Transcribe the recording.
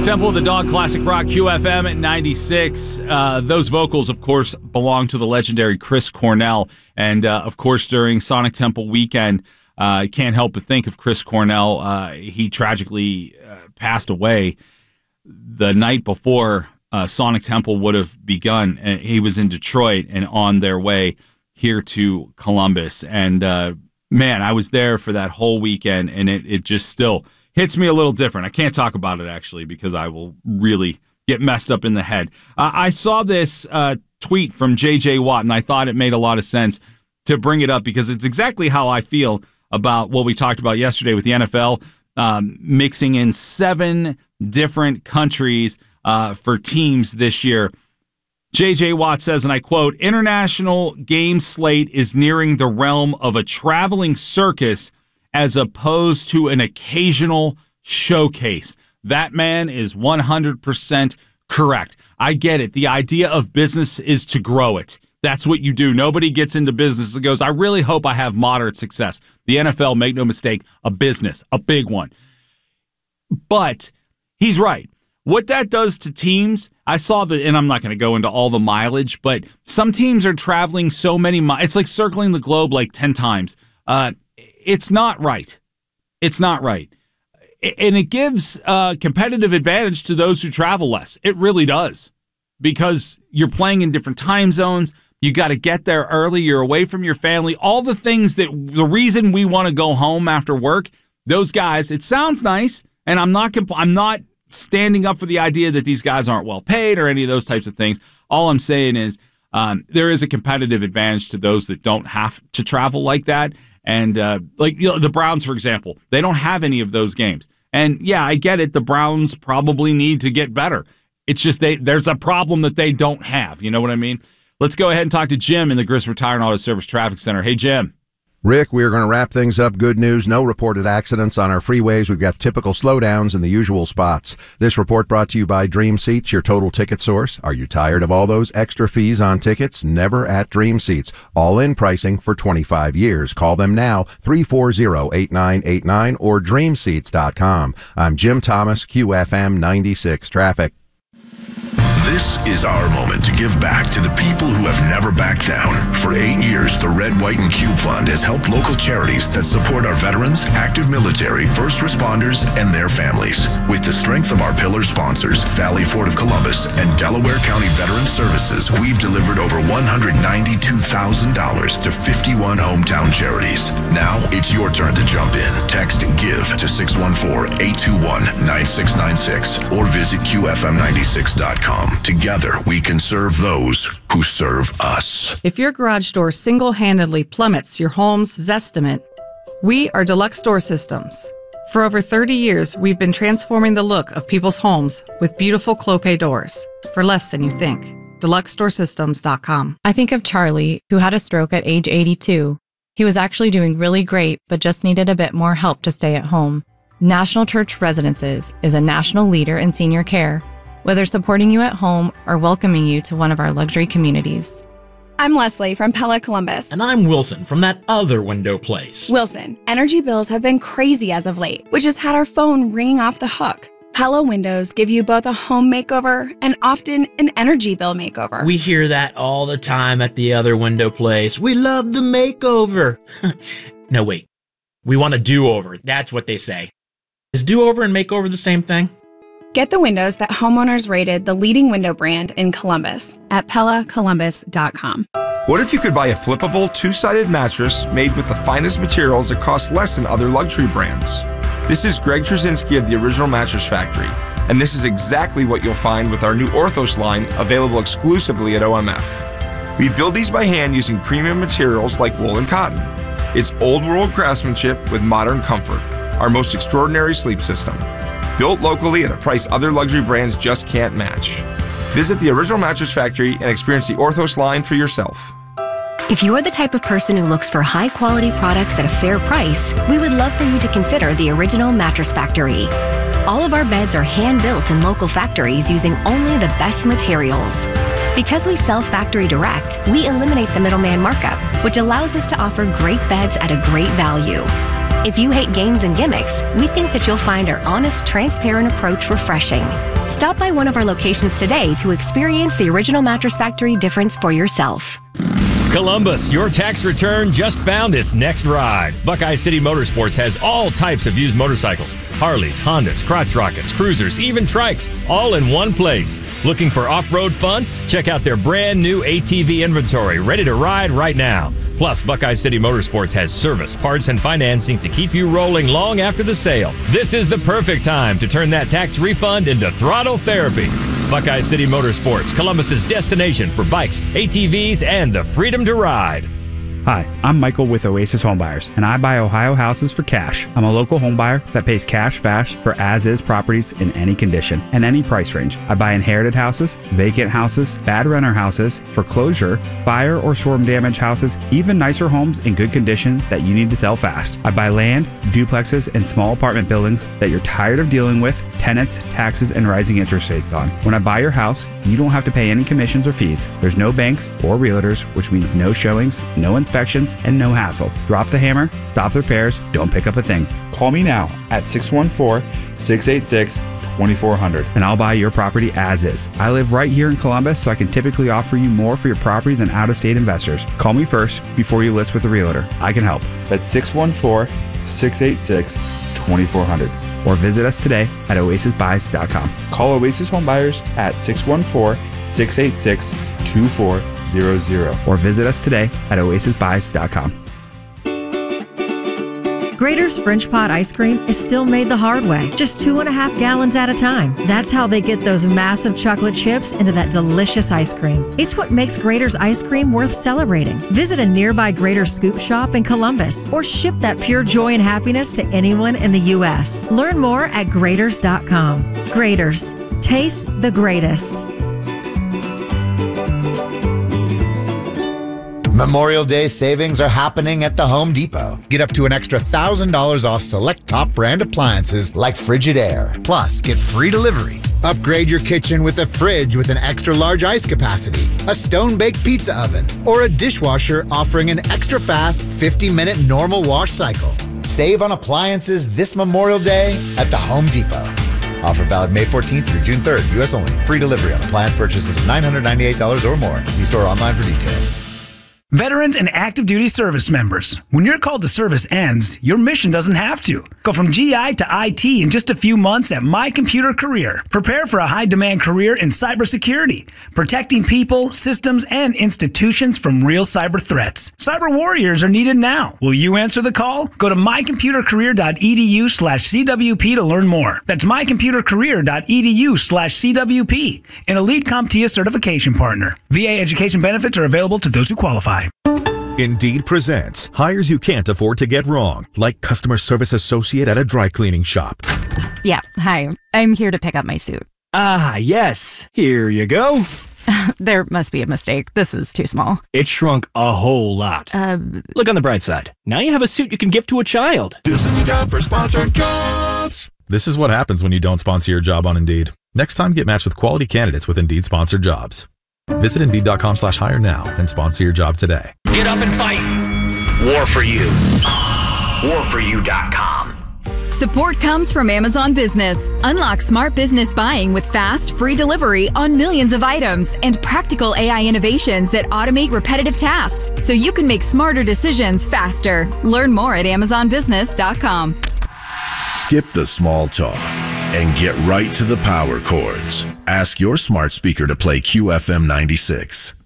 Temple of the Dog, Classic Rock, QFM at 96. Those vocals, of course, belong to the legendary Chris Cornell. And, of course, during Sonic Temple weekend, I can't help but think of Chris Cornell. He tragically passed away the night before Sonic Temple would have begun. He was in Detroit and on their way here to Columbus. And, man, I was there for that whole weekend, and it just still hits me a little different. I can't talk about it, actually, because I will really get messed up in the head. I saw this tweet from J.J. Watt, and I thought it made a lot of sense to bring it up because it's exactly how I feel about what we talked about yesterday with the NFL, mixing in 7 different countries for teams this year. J.J. Watt says, and I quote, "International game slate is nearing the realm of a traveling circus as opposed to an occasional showcase." That man is 100% correct. I get it. The idea of business is to grow it. That's what you do. Nobody gets into business and goes, I really hope I have moderate success. The NFL, make no mistake, a business, a big one. But he's right. What that does to teams, I saw that, and I'm not going to go into all the mileage, but some teams are traveling so many miles. It's like circling the globe like 10 times. It's not right. It's not right. And it gives competitive advantage to those who travel less. It really does. Because you're playing in different time zones. You got to get there early. You're away from your family. All the things the reason we want to go home after work, those guys, it sounds nice. And I'm not standing up for the idea that these guys aren't well paid or any of those types of things. All I'm saying is there is a competitive advantage to those that don't have to travel like that. And the Browns, for example, they don't have any of those games. And yeah, I get it. The Browns probably need to get better. It's just there's a problem that they don't have. You know what I mean? Let's go ahead and talk to Jim in the Griswold Tire and Auto Service Traffic Center. Hey, Jim. Rick, we are going to wrap things up. Good news, no reported accidents on our freeways. We've got typical slowdowns in the usual spots. This report brought to you by Dream Seats, your total ticket source. Are you tired of all those extra fees on tickets? Never at Dream Seats. All-in pricing for 25 years. Call them now, 340-8989 or dreamseats.com. I'm Jim Thomas, QFM 96 Traffic. This is our moment to give back to the people who have never backed down. For 8 years, the Red, White, and Cube Fund has helped local charities that support our veterans, active military, first responders, and their families. With the strength of our pillar sponsors, Valley Ford of Columbus and Delaware County Veterans Services, we've delivered over $192,000 to 51 hometown charities. Now, it's your turn to jump in. Text GIVE to 614-821-9696 or visit QFM96.com. Together, we can serve those who serve us. If your garage door single-handedly plummets your home's Zestimate, we are Deluxe Door Systems. For over 30 years, we've been transforming the look of people's homes with beautiful Clopay doors for less than you think. DeluxeDoorSystems.com. I think of Charlie, who had a stroke at age 82. He was actually doing really great, but just needed a bit more help to stay at home. National Church Residences is a national leader in senior care, whether supporting you at home or welcoming you to one of our luxury communities. I'm Leslie from Pella Columbus. And I'm Wilson from that other window place. Wilson, energy bills have been crazy as of late, which has had our phone ringing off the hook. Pella windows give you both a home makeover and often an energy bill makeover. We hear that all the time at the other window place. We love the makeover. No, wait. We want a do-over. That's what they say. Is do-over and makeover the same thing? Get the windows that homeowners rated the leading window brand in Columbus at PellaColumbus.com. What if you could buy a flippable, two-sided mattress made with the finest materials that cost less than other luxury brands? This is Greg Trzynski of the Original Mattress Factory, and this is exactly what you'll find with our new Orthos line available exclusively at OMF. We build these by hand using premium materials like wool and cotton. It's old-world craftsmanship with modern comfort, our most extraordinary sleep system. Built locally at a price other luxury brands just can't match. Visit the Original Mattress Factory and experience the Orthos line for yourself. If you're the type of person who looks for high-quality products at a fair price, we would love for you to consider the Original Mattress Factory. All of our beds are hand-built in local factories using only the best materials. Because we sell factory direct, we eliminate the middleman markup, which allows us to offer great beds at a great value. If you hate games and gimmicks, we think that you'll find our honest, transparent approach refreshing. Stop by one of our locations today to experience the Original Mattress Factory difference for yourself. Columbus, your tax return just found its next ride. Buckeye City Motorsports has all types of used motorcycles. Harleys, Hondas, crotch rockets, cruisers, even trikes, all in one place. Looking for off-road fun? Check out their brand new ATV inventory, ready to ride right now. Plus, Buckeye City Motorsports has service, parts, and financing to keep you rolling long after the sale. This is the perfect time to turn that tax refund into throttle therapy. Buckeye City Motorsports, Columbus's destination for bikes, ATVs, and the freedom to ride. Hi, I'm Michael with Oasis Homebuyers, and I buy Ohio houses for cash. I'm a local homebuyer that pays cash fast for as-is properties in any condition and any price range. I buy inherited houses, vacant houses, bad renter houses, foreclosure, fire or storm damage houses, even nicer homes in good condition that you need to sell fast. I buy land, duplexes, and small apartment buildings that you're tired of dealing with tenants, taxes, and rising interest rates on. When I buy your house, you don't have to pay any commissions or fees. There's no banks or realtors, which means no showings, no inspections, and no hassle. Drop the hammer, stop the repairs, don't pick up a thing. Call me now at 614-686-2400 and I'll buy your property as is. I live right here in Columbus, so I can typically offer you more for your property than out-of-state investors. Call me first before you list with a realtor. I can help. That's 614-686-2400 or visit us today at oasisbuys.com. Call Oasis Homebuyers at 614-686-2400 or visit us today at oasisbuys.com. Grader's French Pot ice cream is still made the hard way, just 2.5 gallons at a time. That's how they get those massive chocolate chips into that delicious ice cream. It's what makes Grader's ice cream worth celebrating. Visit a nearby Grader's Scoop shop in Columbus or ship that pure joy and happiness to anyone in the U.S. Learn more at Graders.com. Graders. Taste the greatest. Memorial Day savings are happening at the Home Depot. Get up to an extra $1,000 off select top brand appliances like Frigidaire. Plus, get free delivery. Upgrade your kitchen with a fridge with an extra large ice capacity, a stone-baked pizza oven, or a dishwasher offering an extra fast 50-minute normal wash cycle. Save on appliances this Memorial Day at the Home Depot. Offer valid May 14th through June 3rd, U.S. only. Free delivery on appliance purchases of $998 or more. See store online for details. Veterans and active duty service members, when your call to service ends, your mission doesn't have to. Go from GI to IT in just a few months at My Computer Career. Prepare for a high-demand career in cybersecurity, protecting people, systems, and institutions from real cyber threats. Cyber warriors are needed now. Will you answer the call? Go to mycomputercareer.edu/CWP to learn more. That's mycomputercareer.edu/CWP, an Elite CompTIA certification partner. VA education benefits are available to those who qualify. Indeed presents hires you can't afford to get wrong, like customer service associate at a dry cleaning shop. Yeah, hi. I'm here to pick up my suit. Ah, yes. Here you go. There must be a mistake. This is too small. It shrunk a whole lot. Look on the bright side. Now you have a suit you can give to a child. This is a job for Sponsored Jobs. This is what happens when you don't sponsor your job on Indeed. Next time, get matched with quality candidates with Indeed Sponsored Jobs. Visit Indeed.com/hire now and sponsor your job today. Get up and fight. War for you. Warforyou.com. Support comes from Amazon Business. Unlock smart business buying with fast, free delivery on millions of items and practical AI innovations that automate repetitive tasks so you can make smarter decisions faster. Learn more at AmazonBusiness.com. Skip the small talk and get right to the power chords. Ask your smart speaker to play QFM 96.